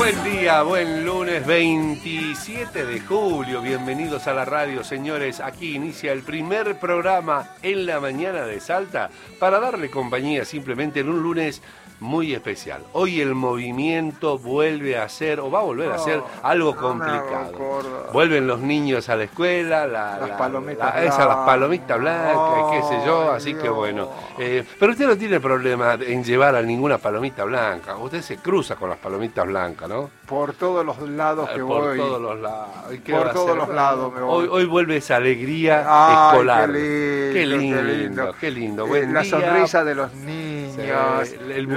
Buen día, buen lunes 27 de julio. Bienvenidos a la radio, señores. Aquí inicia el primer programa en la mañana de Salta para darle compañía simplemente en un lunes muy especial. Hoy el movimiento vuelve a ser, o va a volver a ser, algo complicado. Vuelven los niños a la escuela, las palomitas blancas, qué sé yo, así que bueno. Pero usted no tiene problema en llevar a ninguna palomita blanca. Usted se cruza con las palomitas blancas, ¿no? Por todos los lados que voy. Por todos los lados. Por todos los lados me voy. Hoy vuelve esa alegría escolar. Qué lindo. Buen la día. Sonrisa de los niños. Sí, el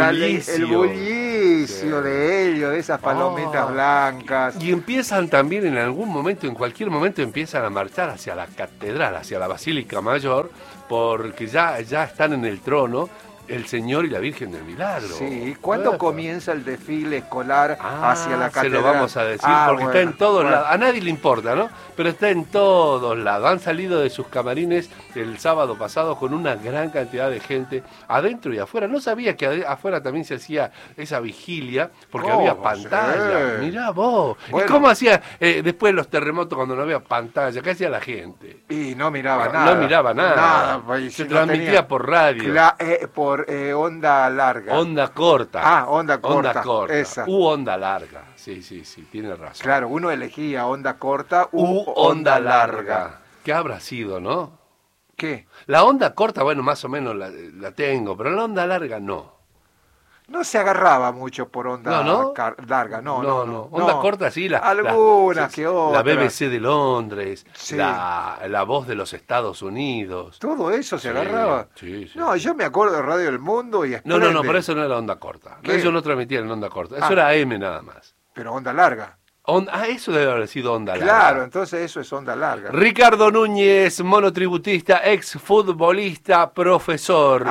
bullicio de ellos, de esas palomitas blancas. Y empiezan también en algún momento, en cualquier momento, empiezan a marchar hacia la catedral, hacia la Basílica Mayor, porque ya están en el trono el Señor y la Virgen del Milagro. Sí, ¿cuándo comienza el desfile escolar hacia la catedral? Se lo vamos a decir, porque está en todos lados. A nadie le importa, ¿no? Pero está en todos lados. Han salido de sus camarines el sábado pasado con una gran cantidad de gente adentro y afuera. No sabía que afuera también se hacía esa vigilia, porque había pantalla. Sí. Mirá vos. Bueno. ¿Y cómo hacía después de los terremotos cuando no había pantalla? ¿Qué hacía la gente? Y no miraba nada. No miraba nada. Pues, se transmitía por radio. Por onda larga. Onda corta. Onda corta. Esa. Onda larga. Sí, tiene razón. Claro, uno elegía onda corta onda larga. ¿Qué habrá sido, no? ¿Qué? La onda corta, bueno, más o menos la tengo, pero la onda larga no. No se agarraba mucho por onda larga, no. Onda corta, sí. Algunas que otras. La BBC de Londres, sí. la Voz de los Estados Unidos. ¿Todo eso se agarraba? Sí. No, yo me acuerdo de Radio del Mundo y No, pero eso no era onda corta. Eso no transmitían en onda corta. Eso era AM nada más. Pero onda larga. Eso debe haber sido onda larga. Claro, entonces eso es onda larga. Ricardo Núñez, monotributista, exfutbolista, profesor,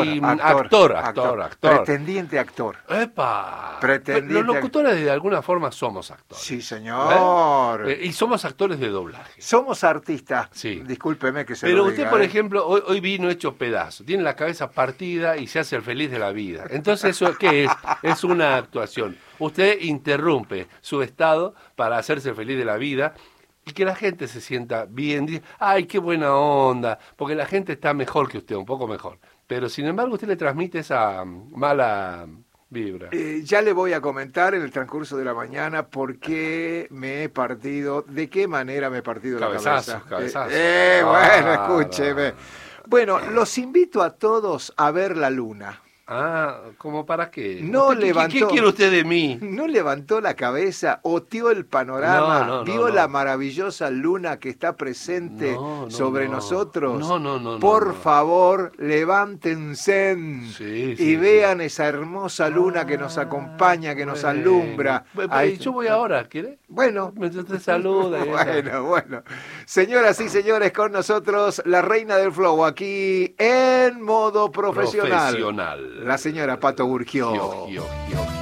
actor. Pretendiente actor. ¡Epa! Los locutores de alguna forma somos actores. Sí, señor. Y somos actores de doblaje. Somos artistas. Sí. Discúlpeme que se Pero lo usted, diga, por ejemplo, hoy vino hecho pedazo. Tiene la cabeza partida y se hace el feliz de la vida. Entonces, ¿eso qué es? Es una actuación. Usted interrumpe su estado para hacerse feliz de la vida y que la gente se sienta bien. Dice, ¡ay, qué buena onda! Porque la gente está mejor que usted, un poco mejor. Pero, sin embargo, usted le transmite esa mala vibra. Ya le voy a comentar en el transcurso de la mañana por qué de qué manera me he partido la cabeza. Cabezazos. Bueno, escúcheme. Bueno, los invito a todos a ver la luna. ¿Cómo para qué? ¿Qué quiere usted de mí? No levantó la cabeza, oteó el panorama, vio la maravillosa luna que está presente sobre nosotros. Por favor, levántense y vean esa hermosa luna que nos acompaña, que nos alumbra. Yo voy ahora, ¿quiere? Bueno. Me te saluda. Bueno. Señoras y señores, con nosotros la reina del flow aquí en modo profesional. La señora Pato Gurgio.